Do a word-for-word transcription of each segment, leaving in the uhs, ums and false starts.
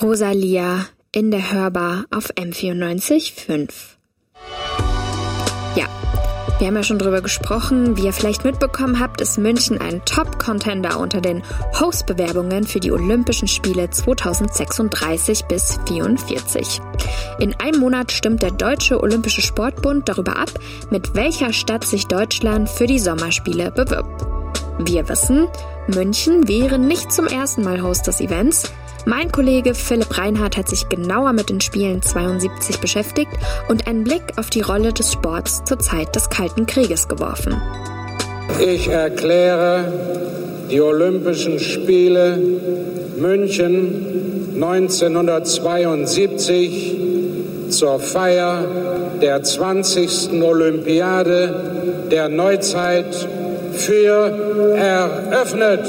Rosalia in der Hörbar auf M vierundneunzig Komma fünf. Ja, wir haben ja schon drüber gesprochen. Wie ihr vielleicht mitbekommen habt, ist München ein Top-Contender unter den Host-Bewerbungen für die Olympischen Spiele zweitausendsechsunddreißig bis vierundvierzig. In einem Monat stimmt der Deutsche Olympische Sportbund darüber ab, mit welcher Stadt sich Deutschland für die Sommerspiele bewirbt. Wir wissen, München wäre nicht zum ersten Mal Host des Events. Mein Kollege Philipp Reinhardt hat sich genauer mit den Spielen zweiundsiebzig beschäftigt und einen Blick auf die Rolle des Sports zur Zeit des Kalten Krieges geworfen. Ich erkläre die Olympischen Spiele München neunzehnhundertzweiundsiebzig zur Feier der zwanzigsten Olympiade der Neuzeit für eröffnet.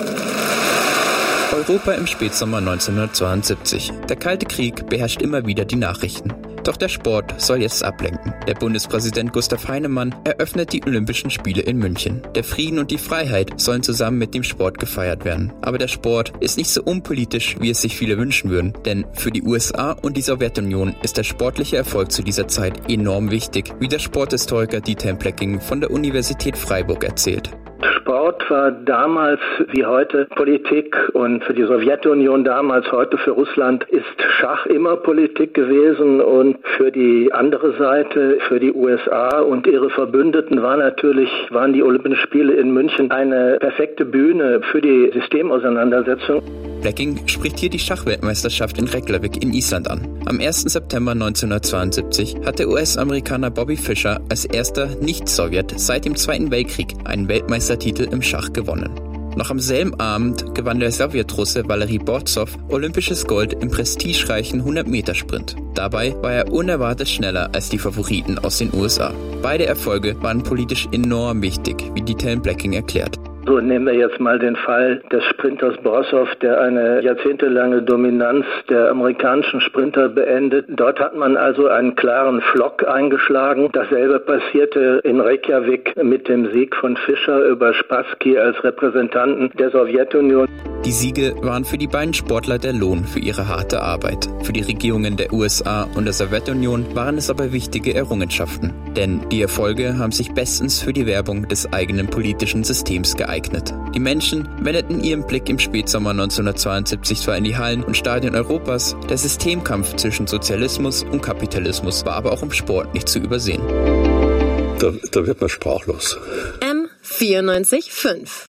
Europa im Spätsommer neunzehnhundertzweiundsiebzig. Der Kalte Krieg beherrscht immer wieder die Nachrichten. Doch der Sport soll jetzt ablenken. Der Bundespräsident Gustav Heinemann eröffnet die Olympischen Spiele in München. Der Frieden und die Freiheit sollen zusammen mit dem Sport gefeiert werden. Aber der Sport ist nicht so unpolitisch, wie es sich viele wünschen würden. Denn für die U S A und die Sowjetunion ist der sportliche Erfolg zu dieser Zeit enorm wichtig, wie der Sporthistoriker Dieter Plecking von der Universität Freiburg erzählt. Sport war damals wie heute Politik und für die Sowjetunion damals, heute für Russland, ist Schach immer Politik gewesen und für die andere Seite, für die U S A und ihre Verbündeten war natürlich, waren die Olympischen Spiele in München eine perfekte Bühne für die Systemauseinandersetzung. Plecking spricht hier die Schachweltmeisterschaft in Reykjavik in Island an. Am ersten September neunzehnhundertzweiundsiebzig hat der U S-Amerikaner Bobby Fischer als erster Nicht-Sowjet seit dem Zweiten Weltkrieg einen Weltmeistertitel im Schach gewonnen. Noch am selben Abend gewann der Sowjetrusse Valeri Borzow olympisches Gold im prestigereichen hundert-Meter-Sprint. Dabei war er unerwartet schneller als die Favoriten aus den U S A. Beide Erfolge waren politisch enorm wichtig, wie Dieter Plecking erklärt. So nehmen wir jetzt mal den Fall des Sprinters Borzow, der eine jahrzehntelange Dominanz der amerikanischen Sprinter beendet. Dort hat man also einen klaren Flock eingeschlagen. Dasselbe passierte in Reykjavik mit dem Sieg von Fischer über Spassky als Repräsentanten der Sowjetunion. Die Siege waren für die beiden Sportler der Lohn für ihre harte Arbeit. Für die Regierungen der U S A und der Sowjetunion waren es aber wichtige Errungenschaften. Denn die Erfolge haben sich bestens für die Werbung des eigenen politischen Systems geeignet. Die Menschen wendeten ihren Blick im Spätsommer neunzehnhundertzweiundsiebzig zwar in die Hallen und Stadien Europas, der Systemkampf zwischen Sozialismus und Kapitalismus war aber auch im Sport nicht zu übersehen. Da, da wird man sprachlos. M vierundneunzig Komma fünf